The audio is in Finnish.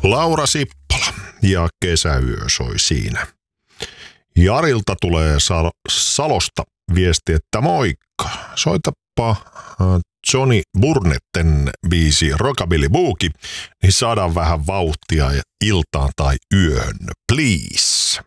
Laura Sippola ja Kesäyö soi siinä. Jarilta tulee Salosta viesti, että moikka, soitapa Johnny Burnetten biisi Rockabilly Boogie, niin saadaan vähän vauhtia iltaan tai yöhön, please.